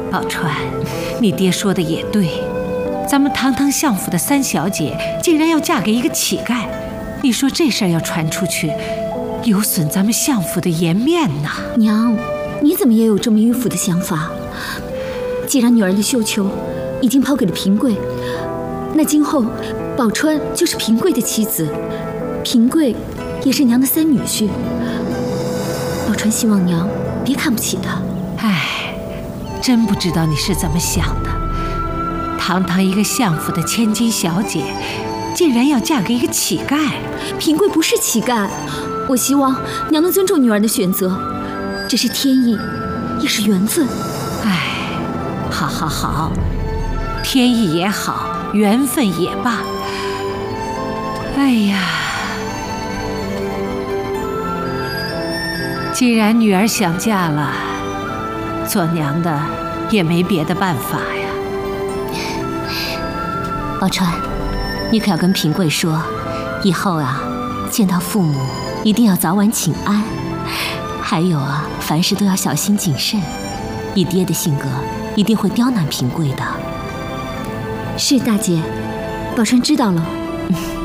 宝钏，你爹说的也对，咱们堂堂相府的三小姐竟然要嫁给一个乞丐，你说这事儿要传出去，有损咱们相府的颜面呐。 娘，你怎么也有这么迂腐的想法？既然女儿的绣球已经抛给了平贵，那今后宝钏就是平贵的妻子，平贵也是娘的三女婿。宝钏希望娘别看不起他。 唉，真不知道你是怎么想的。堂堂一个相府的千金小姐，竟然要嫁给一个乞丐。 平贵不是乞丐，我希望娘能尊重女儿的选择，这是天意，也是缘分。 唉，好好好，天意也好，缘分也罢。哎呀，既然女儿想嫁了，做娘的也没别的办法呀。 宝钏，你可要跟平贵说，以后啊，见到父母一定要早晚请安，还有啊，凡事都要小心谨慎。以爹的性格，一定会刁难平贵的。 是大姐，宝钏知道了。